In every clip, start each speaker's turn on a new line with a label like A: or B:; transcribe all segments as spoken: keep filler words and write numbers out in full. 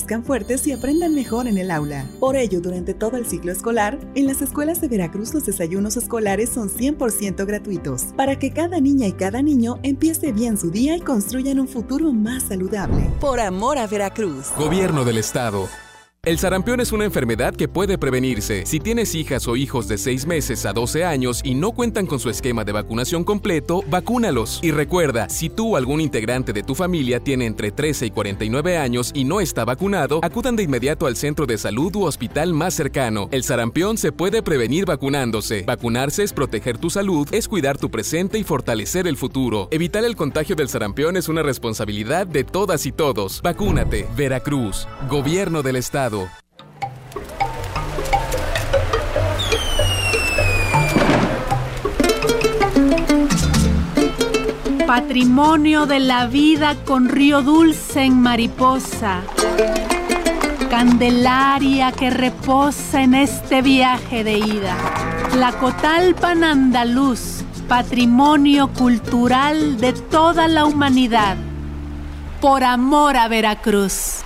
A: crezcan fuertes y aprendan mejor en el aula. Por ello, durante todo el ciclo escolar, en las escuelas de Veracruz los desayunos escolares son cien por ciento gratuitos, para que cada niña y cada niño empiece bien su día y construyan un futuro más saludable. Por amor a Veracruz.
B: Gobierno del Estado. El sarampión es una enfermedad que puede prevenirse. Si tienes hijas o hijos de seis meses a doce años y no cuentan con su esquema de vacunación completo, vacúnalos. Y recuerda, si tú o algún integrante de tu familia tiene entre trece y cuarenta y nueve años y no está vacunado, acudan de inmediato al centro de salud u hospital más cercano. El sarampión se puede prevenir vacunándose. Vacunarse es proteger tu salud, es cuidar tu presente y fortalecer el futuro. Evitar el contagio del sarampión es una responsabilidad de todas y todos. Vacúnate. Veracruz. Gobierno del Estado.
C: Patrimonio de la vida con río dulce en Mariposa, Candelaria que reposa en este viaje de ida, Tlacotalpan andaluz, patrimonio cultural de toda la humanidad, por amor a Veracruz.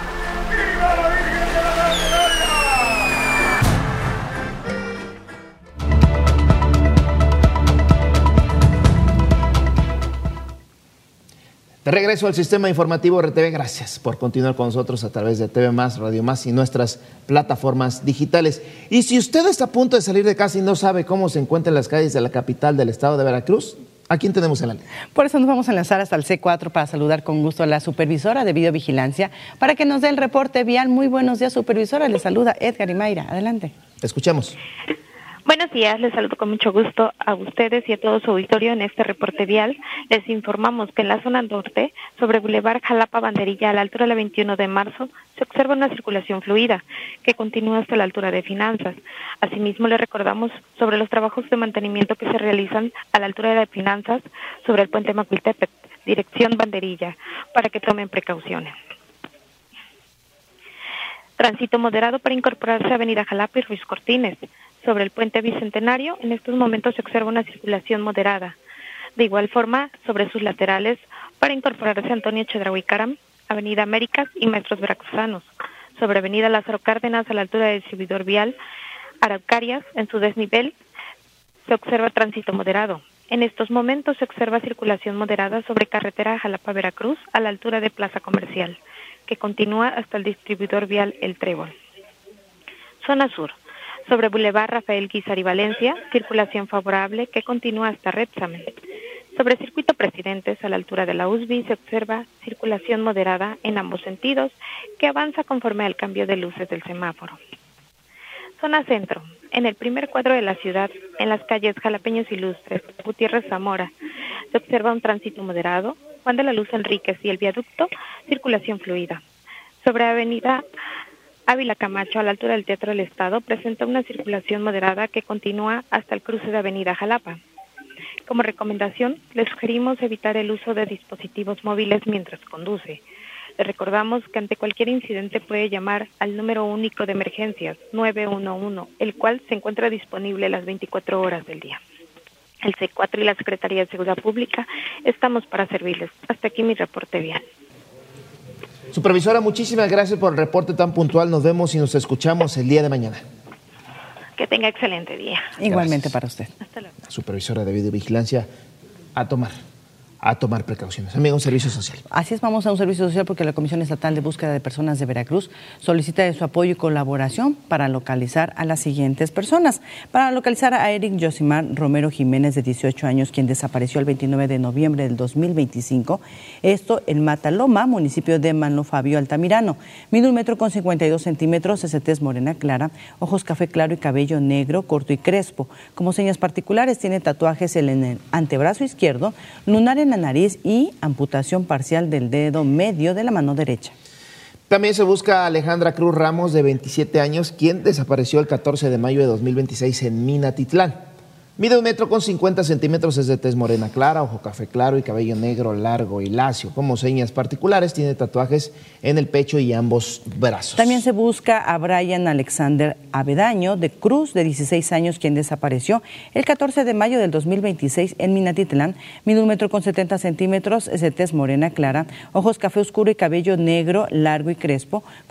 D: De regreso al sistema informativo R T V, gracias por continuar con nosotros a través de T V Más, Radio Más y nuestras plataformas digitales. Y si usted está a punto de salir de casa y no sabe cómo se encuentran las calles de la capital del estado de Veracruz, ¿a quién tenemos en la línea?
E: Por eso nos vamos a enlazar hasta el C cuatro para saludar con gusto a la supervisora de videovigilancia para que nos dé el reporte vial. Muy buenos días, supervisora. Le saluda Edgar y Mayra. Adelante.
D: Escuchemos.
F: Buenos días, les saludo con mucho gusto a ustedes y a todo su auditorio en este reporte vial. Les informamos que en la zona norte, sobre Boulevard Jalapa Banderilla, a la altura de la veintiuno de marzo, se observa una circulación fluida que continúa hasta la altura de Finanzas. Asimismo, les recordamos sobre los trabajos de mantenimiento que se realizan a la altura de las Finanzas sobre el puente Macuiltepec, dirección Banderilla, para que tomen precauciones. Tránsito moderado para incorporarse a Avenida Jalapa y Ruiz Cortines. Sobre el puente Bicentenario, en estos momentos se observa una circulación moderada. De igual forma, sobre sus laterales, para incorporarse a Antonio Chedraui Caram, Avenida Américas y Maestros Veracruzanos. Sobre Avenida Lázaro Cárdenas, a la altura del distribuidor vial Araucarias, en su desnivel, se observa tránsito moderado. En estos momentos se observa circulación moderada sobre carretera Jalapa-Veracruz, a la altura de Plaza Comercial, que continúa hasta el distribuidor vial El Trébol. Zona Sur. Sobre Boulevard Rafael Guízar y Valencia, circulación favorable que continúa hasta Repsamen. Sobre Circuito Presidentes, a la altura de la U S B I, se observa circulación moderada en ambos sentidos que avanza conforme al cambio de luces del semáforo. Zona Centro. En el primer cuadro de la ciudad, en las calles Jalapeños Ilustres, Gutiérrez Zamora, se observa un tránsito moderado. Juan de la Luz Enríquez y el Viaducto, circulación fluida. Sobre Avenida Ávila Camacho, a la altura del Teatro del Estado, presenta una circulación moderada que continúa hasta el cruce de Avenida Jalapa. Como recomendación, les sugerimos evitar el uso de dispositivos móviles mientras conduce. Les recordamos que ante cualquier incidente puede llamar al número único de emergencias nueve uno uno, el cual se encuentra disponible las veinticuatro horas del día. El C cuatro y la Secretaría de Seguridad Pública estamos para servirles. Hasta aquí mi reporte vial.
D: Supervisora, muchísimas gracias por el reporte tan puntual. Nos vemos y nos escuchamos el día de mañana.
F: Que tenga excelente día.
E: Igualmente
D: Gracias.
E: para usted.
F: Hasta luego.
D: Supervisora de videovigilancia, a tomar, a tomar precauciones. Amigo, un servicio social.
E: Así es, vamos a un servicio social porque la Comisión Estatal de Búsqueda de Personas de Veracruz solicita de su apoyo y colaboración para localizar a las siguientes personas. Para localizar a Eric Josimar Romero Jiménez, de dieciocho años, quien desapareció el veintinueve de noviembre del dos mil veinticinco, esto en Mataloma, municipio de Manlo Fabio Altamirano. Mide un metro con cincuenta y dos centímetros, es de tez morena clara, ojos café claro y cabello negro, corto y crespo. Como señas particulares, tiene tatuajes en el antebrazo izquierdo, lunar en la nariz y amputación parcial del dedo medio de la mano derecha.
D: También se busca a Alejandra Cruz Ramos, de veintisiete años, quien desapareció el catorce de mayo de dos mil veintiséis en Minatitlán. Mide un metro con cincuenta centímetros, es de tez morena clara, ojo café claro y cabello negro largo y lacio. Como señas particulares, tiene tatuajes en el pecho y ambos brazos.
E: También se busca a Brian Alexander Avedaño de Cruz, de dieciséis años, quien desapareció el catorce de mayo del dos mil veintiséis en Minatitlán. Mide un metro con setenta centímetros, es de tez morena clara, ojos café oscuro y cabello negro largo y crespo.